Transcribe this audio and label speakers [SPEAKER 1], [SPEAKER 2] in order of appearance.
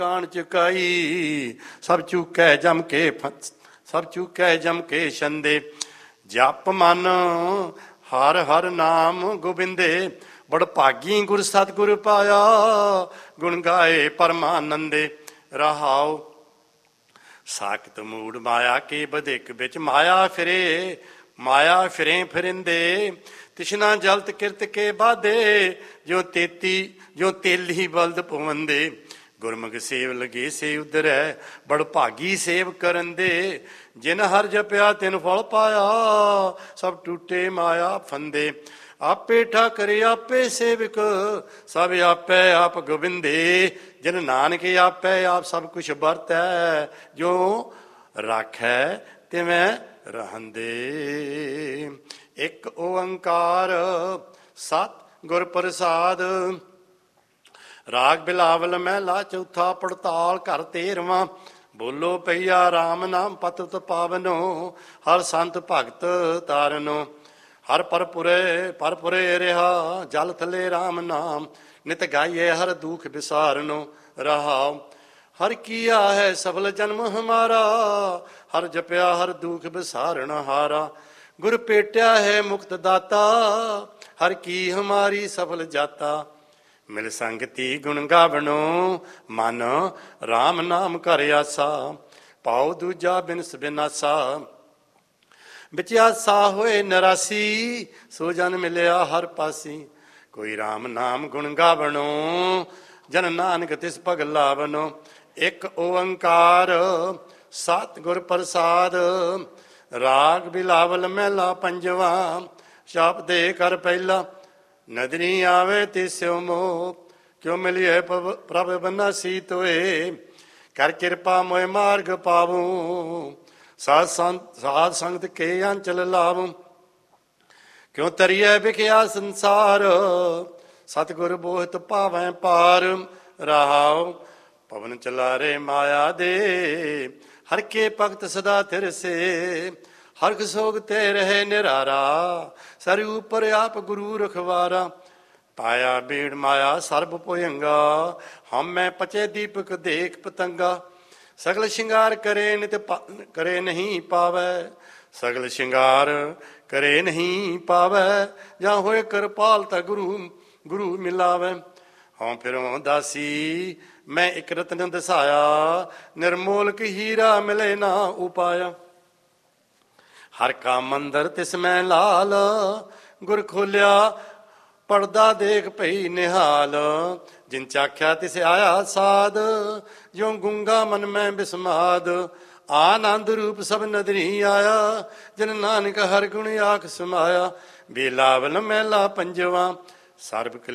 [SPEAKER 1] ਕਾਣ ਚੁਕਾਈ ਸਭ ਚੁਕੈ ਜਮ ਕੇ ਛੰਦੇ। ਜਪ ਮਨ ਹਰ ਹਰ ਨਾਮ ਗੋਬਿੰਦੇ। ਬੜ ਭਾਗੀ ਗੁਰ ਸਤਿਗੁਰ ਪਾਇਆ ਗੁਣ ਗਾਏ ਪਰਮਾਨੰਦੇ। ਰਹਾਉ ਸਾਖਤ ਮੂੜ ਮਾਇਆ ਕੇ ਬਧਿਕ ਵਿੱਚ ਮਾਇਆ ਫਿਰੇ ਫਿਰਿੰਦੇ। ਤਿਸ਼ਨਾ ਜਲਤ ਕਿਰਤ ਕੇ ਬਾਧੇ ਜੋ ਤੇਲੀ ਬਲਦ ਪਵੰਦੇ। ਗੁਰਮੁਖ ਸੇਵ ਲਗੇ ਸੇ ਉਧਰੈ ਬੜ ਭਾਗੀ ਸੇਵ ਕਰਨ ਦੇ। ਜਿਨ ਹਰ ਜਪਿਆ ਤਿਨ ਫਲ ਪਾਇਆ ਸਭ ਟੂਟੇ ਮਾਇਆ ਫੰਦੇ। ਆਪੇ ਠਾਕਰੇ ਆਪੇ ਸੇਵਕ ਸਭ ਆਪੇ ਆਪ ਗੋਬਿੰਦੇ। ਜਿਨ ਨਾਨਕ ਆਪੇ ਆਪ ਸਭ ਕੁਛ ਵਰਤੈ ਜੋ ਰਾਖੈ ਤਿਵੇਂ ਰਹੰਦੇ। ਇੱਕ ਓੰਕਾਰ ਸਤ ਗੁਰ ਪ੍ਰਸਾਦ। ਰਾਗ ਬਿਲਾਵਲ ਮਹਿਲਾ ਚੌਥਾ ਪੜਤਾਲ ਘਰ 13ਵਾਂ। ਬੋਲੋ ਪਈਆ ਰਾਮ ਨਾਮ ਪਤਿਤ ਪਾਵਨੋ ਹਰ ਸੰਤ ਭਗਤ ਤਾਰਨੋ। ਹਰ ਪਰਪੁਰੇ ਰਿਹਾ ਜਲ ਥਲੇ ਰਾਮ ਨਾਮ। ਨਿਤ ਗਾਈਏ ਹਰ ਦੁਖ ਵਿਸਾਰਨੋ। ਰਹਾਉ ਹਰ ਕੀਆ ਹੈ ਸਫਲ ਜਨਮ ਹਮਾਰਾ ਹਰ ਜਪਿਆ ਹਰ ਦੁਖ ਵਿਸਾਰਨ ਹਾਰਾ। ਗੁਰ ਭੇਟਿਆ ਹੈ ਮੁਕਤ ਦਾਤਾ ਹਰ ਕੀ ਹਮਾਰੀ ਸਫਲ ਜਾਤਾ। ਮਿਲ ਸੰਗਤੀ ਗੁਣ ਗਾਵਣੋ ਮਨ ਰਾਮ ਨਾਮ ਘਰ ਆਸਾ। ਪਾਉ ਦੂਜਾ ਬਿਨਸ ਬਿਨਾਸਾ ਵਿੱਚ ਆਸਾ ਹੋਏ ਨਰਾਸੀ। ਸੋ ਜਨ ਮਿਲਿਆ ਹਰ ਪਾਸੀ। ਕੋਈ ਰਾਮ ਨਾਮ ਗੁਣ ਗਾਵਣੋ ਜਨ ਨਾਨਕ ਤਿਸ ਭਗ ਲਾਵਨੋ। ਇੱਕ ਓੰਕਾਰ ਸਤ ਗੁਰ ਪ੍ਰਸਾਦ। ਰਾਗ ਬਿਲਾਵਲ ਮਹਿਲਾ ਪੰਜਵਾ। ਸ਼ਬਦੇ ਕਰ ਪਹਿਲਾ ਨਦਰੀ ਆਵੇ ਤਿਸਿਓ ਮੋਹ। ਕਿਉ ਮਿਲਿਏ ਪ੍ਰਭ ਬਨਾਸੀ ਤੋਏ ਕਰ ਕਿਰਪਾ ਮੋਇ ਮਾਰਗ ਪਾਵੂ। ਸਾਧ ਸੰਗਤ ਕੇ ਅੰਚਲ ਲਾਵੂ। ਕਿਉ ਤਰੀਏ ਵਿਖਿਆ ਸੰਸਾਰ ਸਤਿਗੁਰ ਬੋਹਿਤ ਭਾਵੈ ਪਾਰ। ਰਹਾਉ ਪਵਨ ਚਲਾਰੇ ਮਾਇਆ ਦੇ ਹਰ ਕੇ ਭਗਤ ਸਦਾ ਥਿਰਸੇ। ਹਰਖ ਸੋਗ ਤੇ ਰਹੇ ਨਿਰਾਰਾ ਸਰ ਉਪਰ ਆਪ ਗੁਰੂ ਰਖਵਾਰਾ। ਪਾਇਆ ਬੀੜ ਮਾਇਆ ਸਰਬ ਭੁਯੰਗਾ ਹਮੈ ਪਚੇ ਦੀਪਕ ਦੇਖ ਪਤੰਗਾ। ਸਗਲ ਸ਼ਿੰਗਾਰ ਕਰੇ ਨਹੀਂ ਪਾਵੈ। ਸਗਲ ਸ਼ਿੰਗਾਰ ਕਰੇ ਨਹੀਂ ਪਾਵੈ। ਜਾਂ ਹੋਏ ਕਿਰਪਾਲ ਤਾ ਗੁਰੂ ਮਿਲਾਵੈ। ਹਉ ਫਿਰੋਂ ਦਾਸੀ ਮੈਂ ਇਕ ਰਤਨ ਦਸਾਇਆ। ਨਿਰਮੋਲਕ ਹੀਰਾ ਮਿਲੇ ਨਾ ਉਪਾਇਆ। ਹਰ ਕਾ ਮੰਦਰ ਤਿਸ ਮੈਂ ਲਾਲ ਗੁਰ ਖੋਲਿਆ ਪੜਦਾ ਦੇਖ ਪਈ ਨਿਹਾਲ। ਜਿਨ ਚਾਖਿਆ ਤਿਸ ਆਇਆ ਸਾਧ ਜੋ ਗੁੰਗਾ ਮਨ ਮੈਂ ਬਿਸਮਾਦ। ਆਨੰਦ ਰੂਪ ਸਭ ਨਦਰੀ ਆਇਆ ਜਿਨ ਨਾਨਕ ਹਰ ਗੁਣ ਆਖ ਸਮਾਇਆ। ਬਿਲਾਵਲ ਮਹਿਲਾ ਪੰਜਵਾ। ਸਰਬ